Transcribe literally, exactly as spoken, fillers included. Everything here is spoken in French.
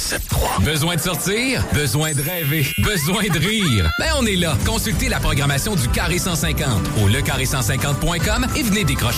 sept trois. Besoin de sortir? Besoin de rêver? Besoin de rire? Ben, on est là. Consultez la programmation du Carré cent cinquante au le carré cent cinquante point com et venez décrocher